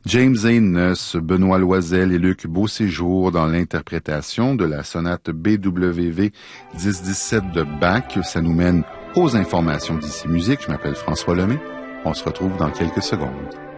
James Haynes, Benoît Loisel et Luc Beauséjour dans l'interprétation de la sonate BWV 1017 de Bach. Ça nous mène aux informations d'Ici Musique. Je m'appelle François Lemay. On se retrouve dans quelques secondes.